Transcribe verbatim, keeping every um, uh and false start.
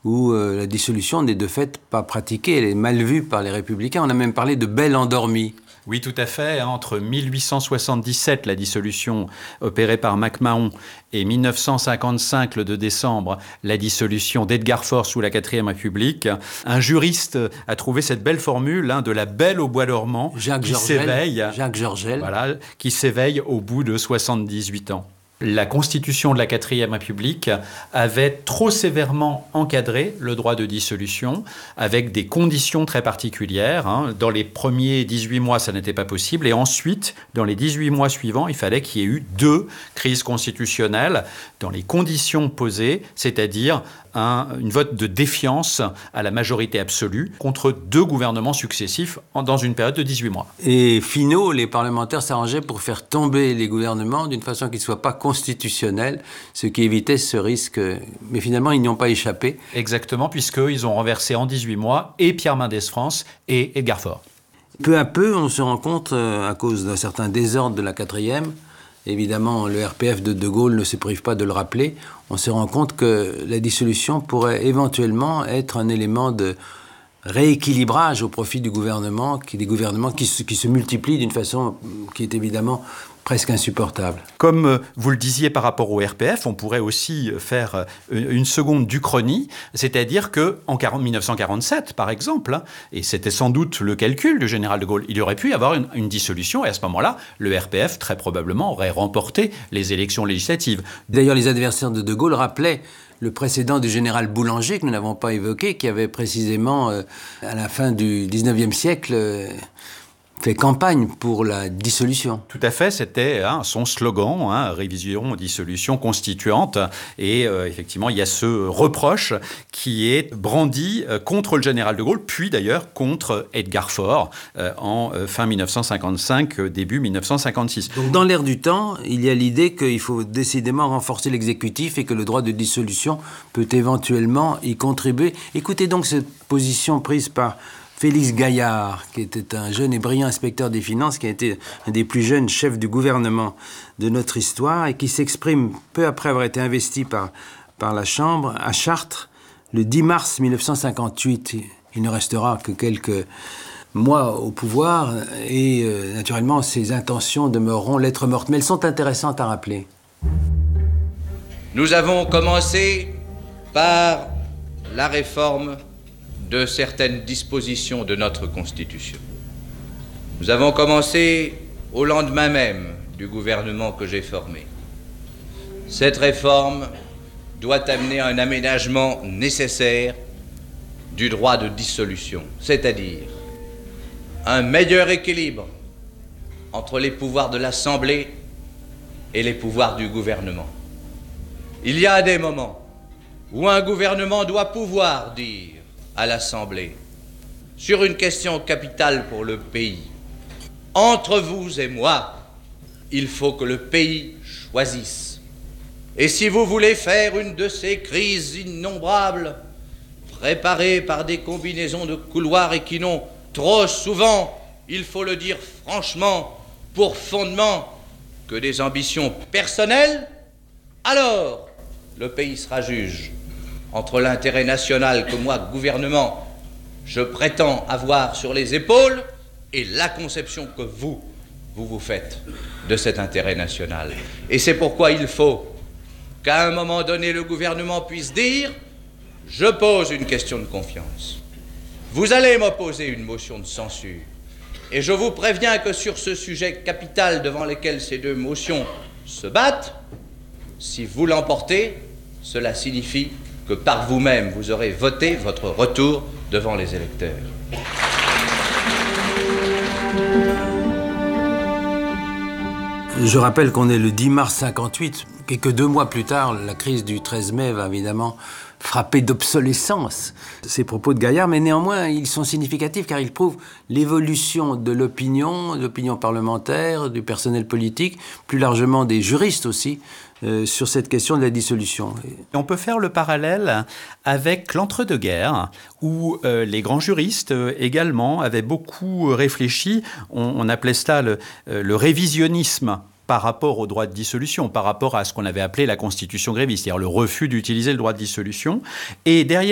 où euh, la dissolution n'est de fait pas pratiquée, elle est mal vue par les républicains. On a même parlé de belle endormie. Oui, tout à fait. Entre mille huit cent soixante-dix-sept, la dissolution opérée par MacMahon, et mille neuf cent cinquante-cinq, le deux décembre, la dissolution d'Edgar Faure sous la quatrième République, un juriste a trouvé cette belle formule hein, de la belle au bois dormant Jacques qui Georgel, s'éveille, Jacques Georgel. Voilà, qui s'éveille au bout de soixante-dix-huit ans. La Constitution de la quatrième République avait trop sévèrement encadré le droit de dissolution avec des conditions très particulières. Hein. Dans les premiers dix-huit mois, ça n'était pas possible. Et ensuite, dans les dix-huit mois suivants, il fallait qu'il y ait eu deux crises constitutionnelles dans les conditions posées, c'est-à-dire un une vote de défiance à la majorité absolue contre deux gouvernements successifs en, dans une période de dix-huit mois. Et finaux, les parlementaires s'arrangeaient pour faire tomber les gouvernements d'une façon qui ne soit pas constitutionnelle, ce qui évitait ce risque. Mais finalement, ils n'y ont pas échappé. Exactement, puisqu'ils ont renversé en dix-huit mois et Pierre Mendès France et Edgar Faure. Peu à peu, on se rend compte, euh, à cause d'un certain désordre de la quatrième, évidemment, le R P F de De Gaulle ne se prive pas de le rappeler, on se rend compte que la dissolution pourrait éventuellement être un élément de rééquilibrage au profit du gouvernement, qui, des gouvernements qui se, qui se multiplient d'une façon qui est évidemment presque insupportable. Comme vous le disiez par rapport au R P F, on pourrait aussi faire une seconde d'Uchronie, c'est-à-dire qu'en mille neuf cent quarante-sept, par exemple, et c'était sans doute le calcul du général de Gaulle, il aurait pu y avoir une, une dissolution, et à ce moment-là, le R P F, très probablement, aurait remporté les élections législatives. D'ailleurs, les adversaires de De Gaulle rappelaient le précédent du général Boulanger, que nous n'avons pas évoqué, qui avait précisément, euh, à la fin du dix-neuvième siècle, euh, fait campagne pour la dissolution. Tout à fait, c'était hein, son slogan, hein, révision, dissolution constituante. Et euh, effectivement, il y a ce reproche qui est brandi euh, contre le général de Gaulle, puis d'ailleurs contre Edgar Faure euh, en euh, fin mille neuf cent cinquante-cinq, euh, début mille neuf cent cinquante-six. Donc dans l'air du temps, il y a l'idée qu'il faut décidément renforcer l'exécutif et que le droit de dissolution peut éventuellement y contribuer. Écoutez donc cette position prise par Félix Gaillard, qui était un jeune et brillant inspecteur des finances, qui a été un des plus jeunes chefs du gouvernement de notre histoire et qui s'exprime peu après avoir été investi par, par la Chambre à Chartres le dix mars mille neuf cent cinquante-huit. Il ne restera que quelques mois au pouvoir et euh, naturellement ses intentions demeureront lettre morte, mais elles sont intéressantes à rappeler. Nous avons commencé par la réforme de certaines dispositions de notre Constitution. Nous avons commencé au lendemain même du gouvernement que j'ai formé. Cette réforme doit amener un aménagement nécessaire du droit de dissolution, c'est-à-dire un meilleur équilibre entre les pouvoirs de l'Assemblée et les pouvoirs du gouvernement. Il y a des moments où un gouvernement doit pouvoir dire à l'Assemblée, sur une question capitale pour le pays, entre vous et moi, il faut que le pays choisisse. Et si vous voulez faire une de ces crises innombrables, préparées par des combinaisons de couloirs et qui n'ont trop souvent, il faut le dire franchement, pour fondement que des ambitions personnelles, alors le pays sera juge entre l'intérêt national que moi, gouvernement, je prétends avoir sur les épaules et la conception que vous, vous vous faites de cet intérêt national. Et c'est pourquoi il faut qu'à un moment donné, le gouvernement puisse dire « Je pose une question de confiance. Vous allez m'opposer une motion de censure. Et je vous préviens que sur ce sujet capital devant lequel ces deux motions se battent, si vous l'emportez, cela signifie que par vous-même, vous aurez voté votre retour devant les électeurs. » Je rappelle qu'on est le dix mars cinquante-huit, et que deux mois plus tard, la crise du treize mai va évidemment frapper d'obsolescence ces propos de Gaillard, mais néanmoins, ils sont significatifs car ils prouvent l'évolution de l'opinion, de l'opinion parlementaire, du personnel politique, plus largement des juristes aussi, euh, sur cette question de la dissolution. On peut faire le parallèle avec l'entre-deux-guerres, où euh, les grands juristes euh, également avaient beaucoup réfléchi, on, on appelait cela le, euh, le révisionnisme par rapport au droit de dissolution, par rapport à ce qu'on avait appelé la constitution gréviste, c'est-à-dire le refus d'utiliser le droit de dissolution. Et derrière